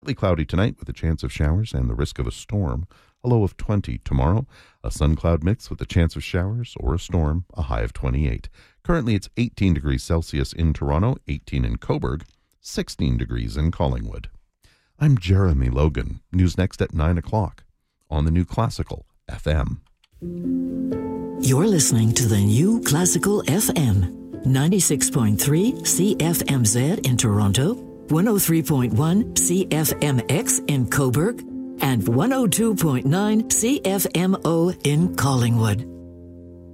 Partly cloudy tonight with a chance of showers and the risk of a storm. A low of 20 tomorrow. A sun-cloud mix with a chance of showers or a storm. A high of 28. Currently, it's 18 degrees Celsius in Toronto, 18 in Cobourg, 16 degrees in Collingwood. I'm Jeremy Logan. News next at 9 o'clock on the New Classical FM. You're listening to the New Classical FM. 96.3 CFMZ in Toronto, 103.1 CFMX in Cobourg, and 102.9 CFMO in Collingwood.